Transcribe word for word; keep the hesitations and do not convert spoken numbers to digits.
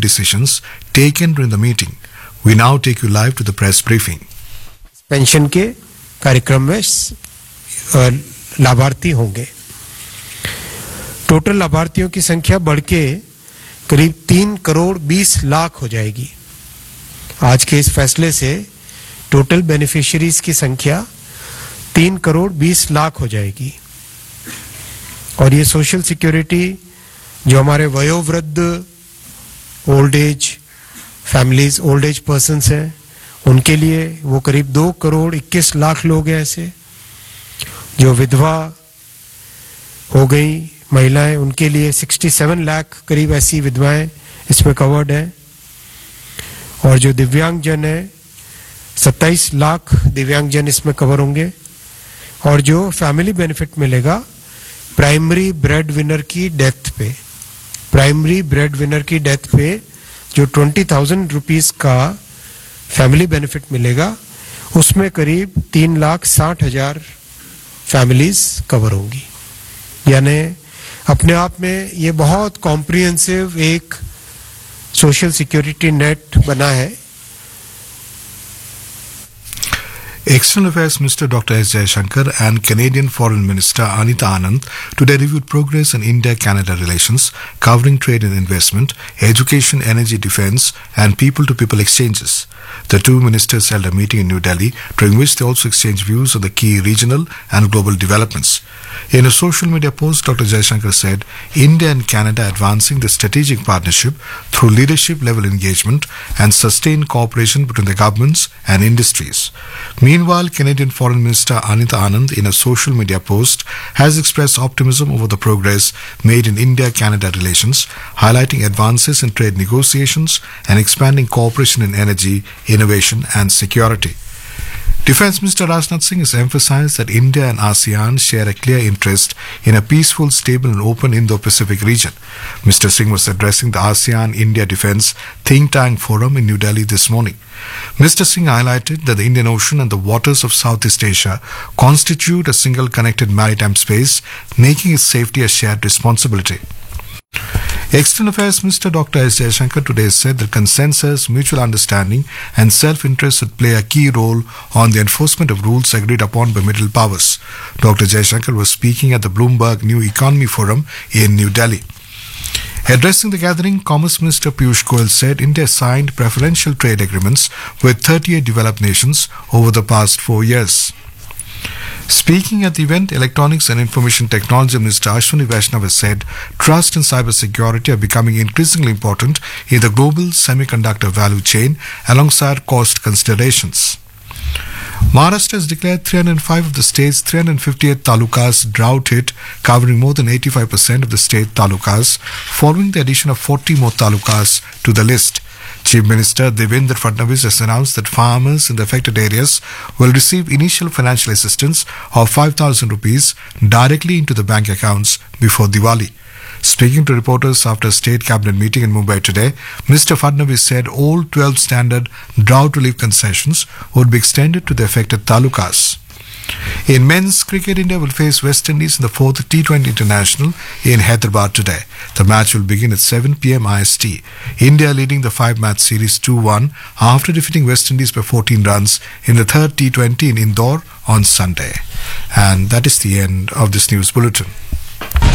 decisions taken during the meeting. We now take you live to the press briefing. Pension के कार्यक्रम में लाभार्थी होंगे. टोटल लाभार्थियों की संख्या बढ़ के करीब तीन करोड़ बीस लाख हो जाएगी. आज के इस फैसले से टोटल बेनिफिशियरीज की संख्या तीन करोड़ बीस लाख हो जाएगी. और ये सोशल सिक्योरिटी जो हमारे वयोवृद्ध old age families old age persons हैं उनके लिए वो करीब दो करोड़ इक्कीस लाख लोग हैं. ऐसे जो विधवा हो गई महिलाएं उनके लिए सड़सठ लाख करीब ऐसी विधवाएं इसमें कवर्ड हैं. और जो दिव्यांगजन है सत्ताईस लाख दिव्यांगजन इसमें कवर होंगे. और जो फैमिली बेनिफिट मिलेगा प्राइमरी ब्रेड विनर की डेथ पे प्राइमरी ब्रेड विनर की डेथ पे जो ट्वेंटी थाउजेंड रुपीज का फैमिली बेनिफिट मिलेगा उसमें करीब तीन लाख साठ हजार फैमिलीज कवर होंगी. यानी अपने आप में ये बहुत कॉम्प्रिहेंसिव एक सोशल सिक्योरिटी नेट बना है. External Affairs Minister Doctor S. Jaishankar and Canadian Foreign Minister Anita Anand today reviewed progress in India-Canada relations, covering trade and investment, education, energy, defence and people-to-people exchanges. The two ministers held a meeting in New Delhi, during which they also exchanged views on the key regional and global developments. In a social media post, Doctor Jaishankar said, India and Canada advancing the strategic partnership through leadership-level engagement and sustained cooperation between the governments and industries. Meanwhile, Canadian Foreign Minister Anita Anand, in a social media post, has expressed optimism over the progress made in India-Canada relations, highlighting advances in trade negotiations and expanding cooperation in energy, innovation and security. Defence Minister Rajnath Singh has emphasized that India and ASEAN share a clear interest in a peaceful, stable and open Indo-Pacific region. Mister Singh was addressing the ASEAN-India Defence Think Tank Forum in New Delhi this morning. Mister Singh highlighted that the Indian Ocean and the waters of Southeast Asia constitute a single connected maritime space, making its safety a shared responsibility. External Affairs Minister Doctor S. Jaishankar today said that consensus, mutual understanding and self-interest would play a key role on the enforcement of rules agreed upon by Middle Powers. Doctor Jaishankar was speaking at the Bloomberg New Economy Forum in New Delhi. Addressing the gathering, Commerce Minister Piyush Goyal said India signed preferential trade agreements with thirty-eight developed nations over the past four years. Speaking at the event, Electronics and Information Technology Minister Ashwini Vaishnav has said trust and cybersecurity are becoming increasingly important in the global semiconductor value chain alongside cost considerations. Maharashtra has declared three hundred five of the state's three hundred fifty-eight talukas drought hit, covering more than eighty-five percent of the state talukas, following the addition of forty more talukas to the list. Chief Minister Devendra Fadnavis has announced that farmers in the affected areas will receive initial financial assistance of five thousand rupees directly into the bank accounts before Diwali. Speaking to reporters after a state cabinet meeting in Mumbai today, Mister Fadnavis said all twelve standard drought relief concessions would be extended to the affected talukas. In men's cricket, India will face West Indies in the fourth T twenty International in Hyderabad today. The match will begin at seven p.m. I S T. India leading the five-match series two one after defeating West Indies by fourteen runs in the third T twenty in Indore on Sunday. And that is the end of this news bulletin.